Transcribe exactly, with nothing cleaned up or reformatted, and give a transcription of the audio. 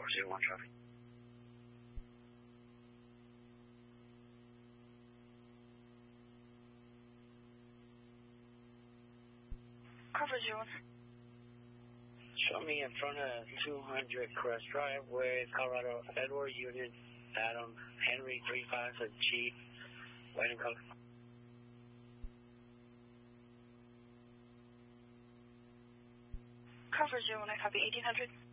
four zero one traffic. Cover zero one. Show me in front of two hundred Crest Drive with Colorado Edward Union Adam Henry three five said Chief, white and color. Cover zero one, I copy eighteen hundred.